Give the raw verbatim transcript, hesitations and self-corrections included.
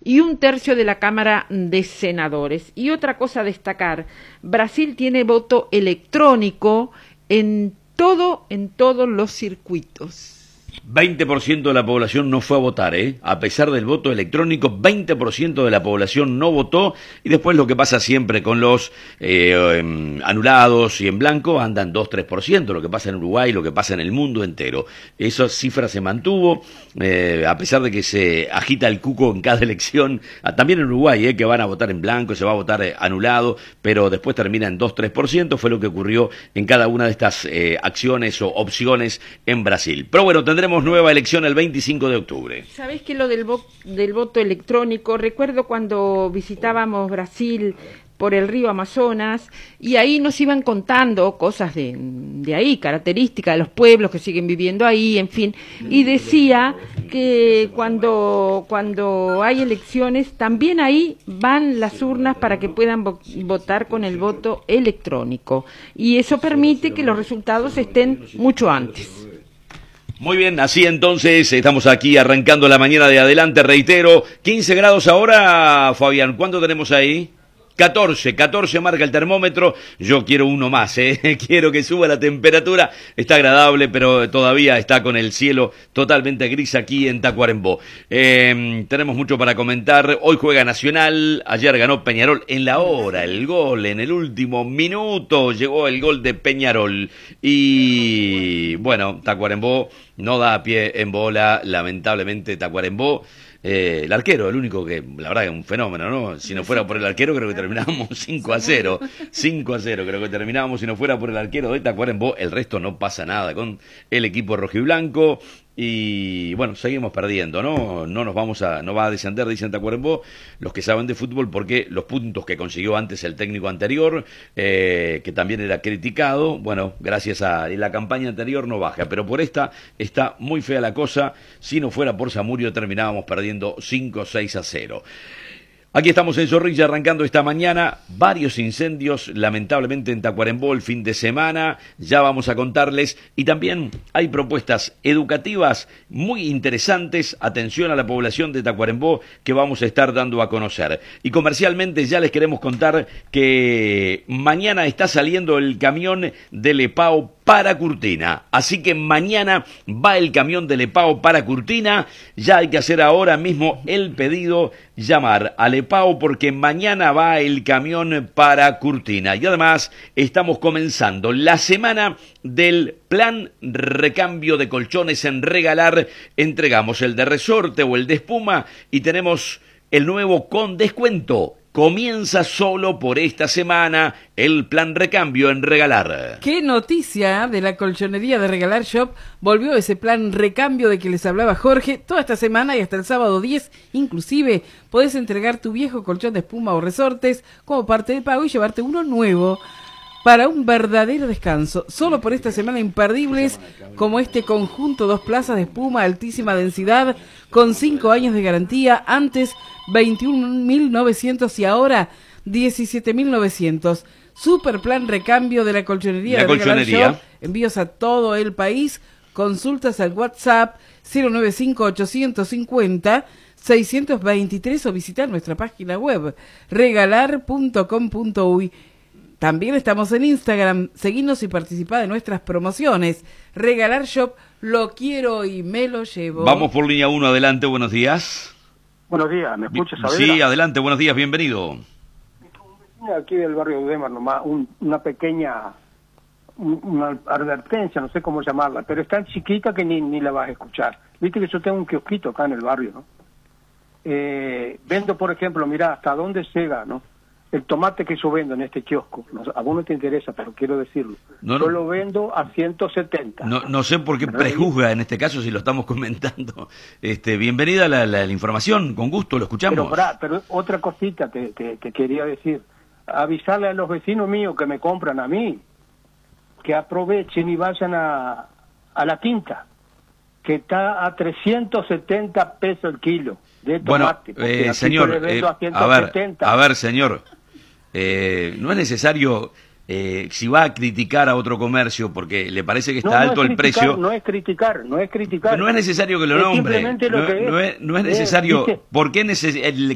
y un tercio de la Cámara de Senadores. Y otra cosa a destacar, Brasil tiene voto electrónico en todo, en todos los circuitos. veinte por ciento de la población no fue a votar, ¿eh? A pesar del voto electrónico, veinte por ciento de la población no votó, y después lo que pasa siempre con los eh, eh, anulados y en blanco, andan dos a tres por ciento, lo que pasa en Uruguay, lo que pasa en el mundo entero. Esa cifra se mantuvo, eh, a pesar de que se agita el cuco en cada elección, también en Uruguay, eh, que van a votar en blanco, se va a votar eh, anulado, pero después termina en dos a tres por ciento, fue lo que ocurrió en cada una de estas eh, acciones o opciones en Brasil. Pero bueno, tendremos nueva elección el veinticinco de octubre. ¿Sabés que lo del, vo del voto electrónico? Recuerdo cuando visitábamos Brasil por el río Amazonas y ahí nos iban contando cosas de, de ahí, características de los pueblos que siguen viviendo ahí, en fin, y decía que cuando, cuando hay elecciones también ahí van las urnas para que puedan vo votar con el voto electrónico y eso permite que los resultados estén mucho antes. Muy bien, así entonces estamos aquí arrancando la mañana de adelante, reitero, quince grados ahora, Fabián, ¿cuánto tenemos ahí? catorce, catorce marca el termómetro, yo quiero uno más, ¿eh? Quiero que suba la temperatura, está agradable, pero todavía está con el cielo totalmente gris aquí en Tacuarembó. Eh, tenemos mucho para comentar, hoy juega Nacional, ayer ganó Peñarol en la hora, el gol, en el último minuto llegó el gol de Peñarol, y bueno, Tacuarembó no da pie en bola, lamentablemente Tacuarembó. Eh, el arquero, el único que, la verdad que es un fenómeno, ¿no? Si no fuera por el arquero creo que terminábamos cinco a cero, cinco a cero creo que terminábamos si no fuera por el arquero de Tacuarembó, el resto no pasa nada con el equipo rojiblanco. Y bueno, seguimos perdiendo, ¿no? No nos vamos a, no va a descender, dicen Tacuarembó, los que saben de fútbol, porque los puntos que consiguió antes el técnico anterior, eh, que también era criticado, bueno, gracias a la campaña anterior no baja, pero por esta está muy fea la cosa, si no fuera por Zamudio terminábamos perdiendo cinco a seis a cero. Aquí estamos en Zorrilla arrancando esta mañana, varios incendios lamentablemente en Tacuarembó el fin de semana, ya vamos a contarles, y también hay propuestas educativas muy interesantes, atención a la población de Tacuarembó que vamos a estar dando a conocer. Y comercialmente ya les queremos contar que mañana está saliendo el camión del EPAO para Curtina, así que mañana va el camión del EPAO para Curtina, ya hay que hacer ahora mismo el pedido, llamar al EPAO porque mañana va el camión para Curtina. Y además estamos comenzando la semana del plan recambio de colchones en Regalar, entregamos el de resorte o el de espuma y tenemos el nuevo con descuento. Comienza solo por esta semana el plan recambio en Regalar. ¡Qué noticia de la colchonería de Regalar Shop! Volvió ese plan recambio de que les hablaba Jorge. Toda esta semana y hasta el sábado diez, inclusive, podés entregar tu viejo colchón de espuma o resortes como parte del pago y llevarte uno nuevo para un verdadero descanso. Solo por esta semana imperdibles como este conjunto, dos plazas de espuma, altísima densidad, con cinco años de garantía, antes veintiún mil novecientos y ahora diecisiete mil novecientos. Super plan recambio de la colchonería. La de colchonería. Shop. Envíos a todo el país. Consultas al WhatsApp cero nueve cinco ocho cinco cero seis dos tres o visitar nuestra página web regalar punto com punto uy. También estamos en Instagram, seguinos y participá de nuestras promociones. Regalar Shop, lo quiero y me lo llevo. Vamos por línea uno, adelante, buenos días. Buenos días, ¿me escuchas, Saavedra? Sí, adelante, buenos días, bienvenido. Aquí del barrio de Udemar nomás, un, una pequeña, un, una advertencia, no sé cómo llamarla, pero es tan chiquita que ni, ni la vas a escuchar. Viste que yo tengo un kiosquito acá en el barrio, ¿no? Eh, vendo, por ejemplo, mirá, hasta dónde llega, ¿no? El tomate que yo vendo en este kiosco, no, a vos no te interesa, pero quiero decirlo. No, no. Yo lo vendo a ciento setenta. No, no sé por qué prejuzga en este caso si lo estamos comentando. Este, bienvenida la, la, la información, con gusto, lo escuchamos. Pero, pará, pero otra cosita que, que, que quería decir. Avisarle a los vecinos míos que me compran a mí, que aprovechen y vayan a, a la quinta, que está a trescientos setenta pesos el kilo de tomate. Bueno, eh, señor, eh, a, a ver, a ver, señor, eh, no es necesario, eh, si va a criticar a otro comercio porque le parece que está no, no alto el criticar, precio... No es criticar, no es criticar. No es necesario que lo es nombre, simplemente lo no, que es. no es, no es necesario... Eh, ¿Por qué neces